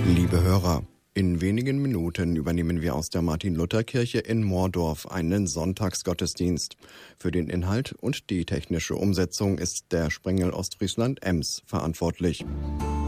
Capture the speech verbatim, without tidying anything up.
Liebe Hörer, in wenigen Minuten übernehmen wir aus der Martin-Luther-Kirche in Moordorf einen Sonntagsgottesdienst. Für den Inhalt und die technische Umsetzung ist der Sprengel Ostfriesland Ems verantwortlich.